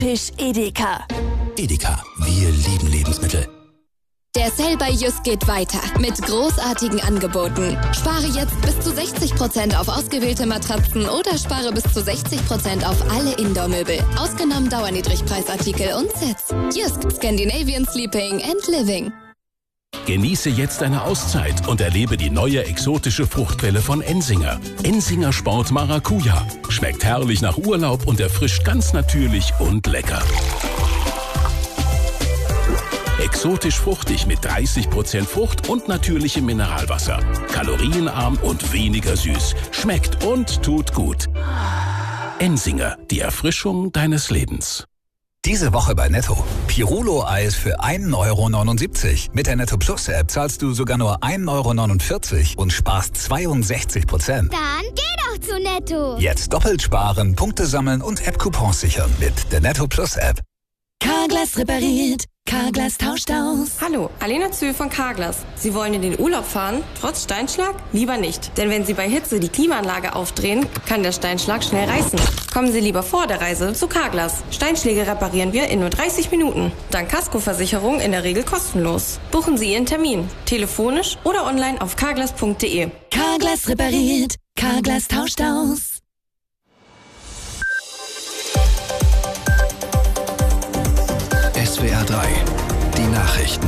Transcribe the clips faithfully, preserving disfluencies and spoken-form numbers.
Typisch Edeka. Edeka, wir lieben Lebensmittel. Der Sale bei Jysk geht weiter mit großartigen Angeboten. Spare jetzt bis zu sechzig Prozent auf ausgewählte Matratzen oder spare bis zu sechzig Prozent auf alle Indoor-Möbel. Ausgenommen Dauerniedrigpreisartikel und Sets. Jysk, Scandinavian Sleeping and Living. Genieße jetzt eine Auszeit und erlebe die neue exotische Fruchtquelle von Ensinger. Ensinger Sport Maracuja. Schmeckt herrlich nach Urlaub und erfrischt ganz natürlich und lecker. Exotisch fruchtig mit dreißig Prozent Frucht und natürlichem Mineralwasser. Kalorienarm und weniger süß. Schmeckt und tut gut. Ensinger, die Erfrischung deines Lebens. Diese Woche bei Netto. Pirulo-Eis für ein Euro neunundsiebzig. Mit der Netto Plus App zahlst du sogar nur ein Euro neunundvierzig und sparst zweiundsechzig Prozent. Dann geh doch zu Netto. Jetzt doppelt sparen, Punkte sammeln und App-Coupons sichern mit der Netto Plus App. Carglass repariert. Carglass tauscht aus. Hallo, Alena Zühl von Carglass. Sie wollen in den Urlaub fahren, trotz Steinschlag? Lieber nicht. Denn wenn Sie bei Hitze die Klimaanlage aufdrehen, kann der Steinschlag schnell reißen. Kommen Sie lieber vor der Reise zu Carglass. Steinschläge reparieren wir in nur dreißig Minuten. Dank Kaskoversicherung in der Regel kostenlos. Buchen Sie Ihren Termin. Telefonisch oder online auf carglass punkt de. Carglass repariert. Carglass tauscht aus. S W R drei, die Nachrichten.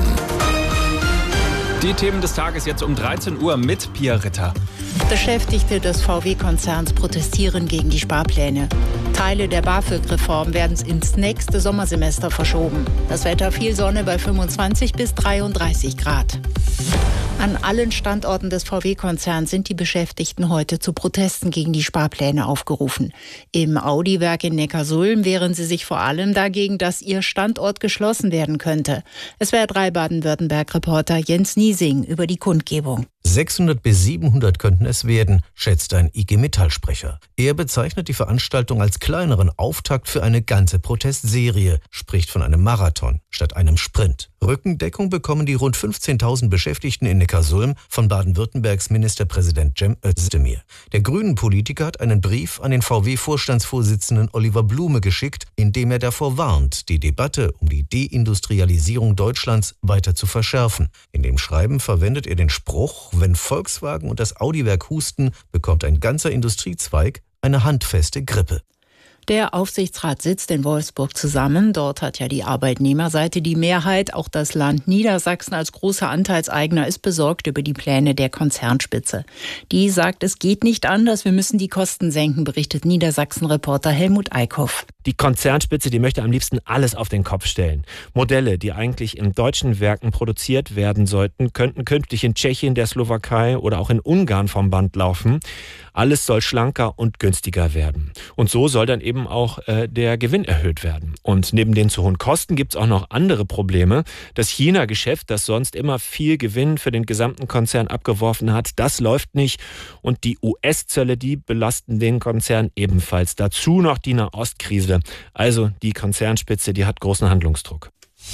Die Themen des Tages jetzt um dreizehn Uhr mit Pia Ritter. Beschäftigte des V W-Konzerns protestieren gegen die Sparpläne. Teile der BAföG-Reform werden ins nächste Sommersemester verschoben. Das Wetter viel Sonne bei fünfundzwanzig bis dreiunddreißig Grad. An allen Standorten des V W-Konzerns sind die Beschäftigten heute zu Protesten gegen die Sparpläne aufgerufen. Im Audi-Werk in Neckarsulm wehren sie sich vor allem dagegen, dass ihr Standort geschlossen werden könnte. S W R drei Baden-Württemberg-Reporter Jens Niesing über die Kundgebung. sechshundert bis siebenhundert könnten es werden, schätzt ein I G Metall-Sprecher. Er bezeichnet die Veranstaltung als kleineren Auftakt für eine ganze Protestserie, spricht von einem Marathon statt einem Sprint. Rückendeckung bekommen die rund fünfzehntausend Beschäftigten in Neckarsulm von Baden-Württembergs Ministerpräsident Cem Özdemir. Der Grünen-Politiker hat einen Brief an den V W-Vorstandsvorsitzenden Oliver Blume geschickt, in dem er davor warnt, die Debatte um die Deindustrialisierung Deutschlands weiter zu verschärfen. In dem Schreiben verwendet er den Spruch: Wenn Volkswagen und das Audi-Werk husten, bekommt ein ganzer Industriezweig eine handfeste Grippe. Der Aufsichtsrat sitzt in Wolfsburg zusammen. Dort hat ja die Arbeitnehmerseite die Mehrheit. Auch das Land Niedersachsen als großer Anteilseigner ist besorgt über die Pläne der Konzernspitze. Die sagt, es geht nicht anders, wir müssen die Kosten senken, berichtet Niedersachsen-Reporter Helmut Eickhoff. Die Konzernspitze, die möchte am liebsten alles auf den Kopf stellen. Modelle, die eigentlich in deutschen Werken produziert werden sollten, könnten künftig in Tschechien, der Slowakei oder auch in Ungarn vom Band laufen. Alles soll schlanker und günstiger werden. Und so soll dann eben auch äh, der Gewinn erhöht werden. Und neben den zu hohen Kosten gibt es auch noch andere Probleme. Das China-Geschäft, das sonst immer viel Gewinn für den gesamten Konzern abgeworfen hat, das läuft nicht. Und die U S-Zölle, die belasten den Konzern ebenfalls. Dazu noch die Nahostkrise. Also die Konzernspitze, die hat großen Handlungsdruck.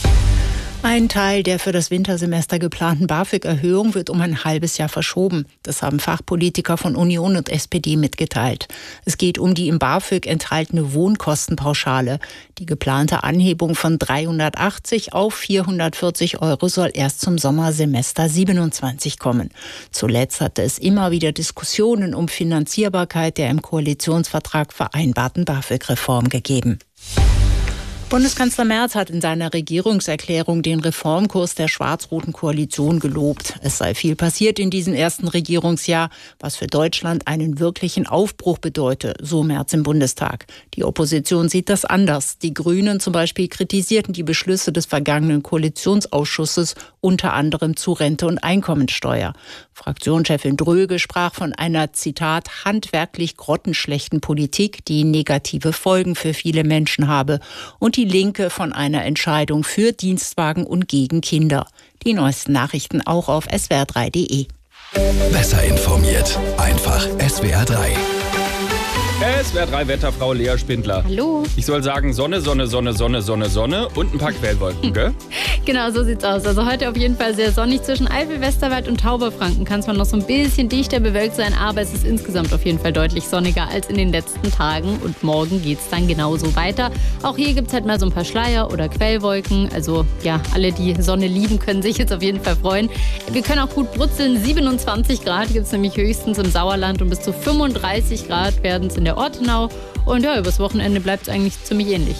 Ein Teil der für das Wintersemester geplanten BAföG-Erhöhung wird um ein halbes Jahr verschoben. Das haben Fachpolitiker von Union und S P D mitgeteilt. Es geht um die im BAföG enthaltene Wohnkostenpauschale. Die geplante Anhebung von dreihundertachtzig auf vierhundertvierzig Euro soll erst zum Sommersemester siebenundzwanzig kommen. Zuletzt hatte es immer wieder Diskussionen um Finanzierbarkeit der im Koalitionsvertrag vereinbarten BAföG-Reform gegeben. Bundeskanzler Merz hat in seiner Regierungserklärung den Reformkurs der schwarz-roten Koalition gelobt. Es sei viel passiert in diesem ersten Regierungsjahr, was für Deutschland einen wirklichen Aufbruch bedeute, so Merz im Bundestag. Die Opposition sieht das anders. Die Grünen zum Beispiel kritisierten die Beschlüsse des vergangenen Koalitionsausschusses, unter anderem zu Rente und Einkommensteuer. Fraktionschefin Dröge sprach von einer, Zitat, handwerklich grottenschlechten Politik, die negative Folgen für viele Menschen habe, und die Linke von einer Entscheidung für Dienstwagen und gegen Kinder. Die neuesten Nachrichten auch auf S W R drei punkt de. Besser informiert. Einfach S W R drei. S W R drei Wetterfrau Lea Spindler. Hallo. Ich soll sagen Sonne, Sonne, Sonne, Sonne, Sonne, Sonne und ein paar Quellwolken, gell? Genau, so sieht's aus. Also heute auf jeden Fall sehr sonnig. Zwischen Eifel, Westerwald und Tauberfranken kann es mal noch so ein bisschen dichter bewölkt sein, aber es ist insgesamt auf jeden Fall deutlich sonniger als in den letzten Tagen. Und morgen geht's dann genauso weiter. Auch hier gibt's halt mal so ein paar Schleier oder Quellwolken. Also ja, alle, die Sonne lieben, können sich jetzt auf jeden Fall freuen. Wir können auch gut brutzeln. siebenundzwanzig Grad gibt's nämlich höchstens im Sauerland und bis zu fünfunddreißig Grad werden es in der Ortenau. Und ja, übers Wochenende bleibt es eigentlich ziemlich ähnlich.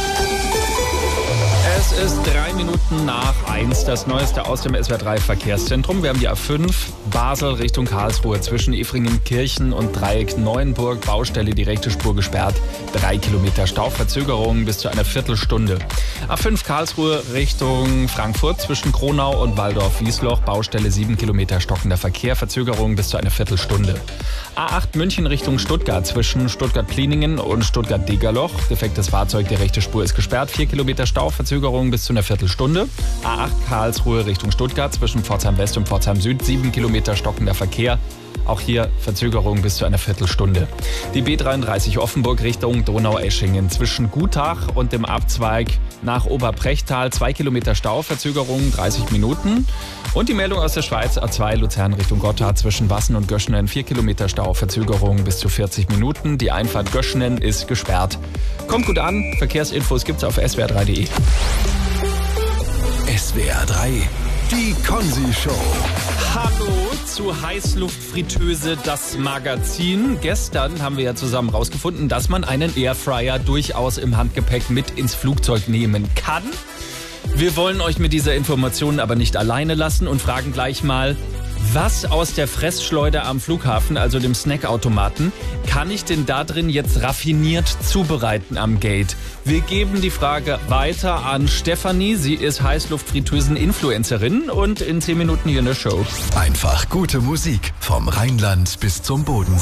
Es ist drei Minuten nach eins, das Neueste aus dem S W R drei Verkehrszentrum. Wir haben die A fünf, Basel Richtung Karlsruhe, zwischen Efringen-Kirchen und Dreieck Neuenburg, Baustelle, die rechte Spur gesperrt, drei Kilometer Stauverzögerung bis zu einer Viertelstunde. A fünf Karlsruhe Richtung Frankfurt, zwischen Kronau und Waldorf-Wiesloch, Baustelle sieben Kilometer stockender Verkehr, Verzögerung bis zu einer Viertelstunde. A acht München Richtung Stuttgart, zwischen Stuttgart-Pliningen und Stuttgart-Degerloch, defektes Fahrzeug, die rechte Spur ist gesperrt, vier Kilometer Stauverzögerung bis zu einer Viertelstunde. A acht Karlsruhe Richtung Stuttgart, zwischen Pforzheim West und Pforzheim Süd, sieben Kilometer stockender Verkehr. Auch hier Verzögerung bis zu einer Viertelstunde. Die B dreiunddreißig Offenburg Richtung Donaueschingen, zwischen Gutach und dem Abzweig nach Oberbrechtal, zwei Kilometer Stau, Verzögerung dreißig Minuten. Und die Meldung aus der Schweiz, A zwei Luzern Richtung Gotthard, zwischen Wassen und Göschenen, vier Kilometer Stau, Verzögerung bis zu vierzig Minuten. Die Einfahrt Göschenen ist gesperrt. Kommt gut an, Verkehrsinfos gibt's auf s w r drei punkt d e. S W R drei, die Konzi-Show. Hallo zu Heißluftfritteuse, das Magazin. Gestern haben wir ja zusammen rausgefunden, dass man einen Airfryer durchaus im Handgepäck mit ins Flugzeug nehmen kann. Wir wollen euch mit dieser Information aber nicht alleine lassen und fragen gleich mal, was aus der Fressschleuder am Flughafen, also dem Snackautomaten, kann ich denn da drin jetzt raffiniert zubereiten am Gate? Wir geben die Frage weiter an Stefanie. Sie ist Heißluftfritteusen-Influencerin und in zehn Minuten hier in der Show. Einfach gute Musik vom Rheinland bis zum Bodensee.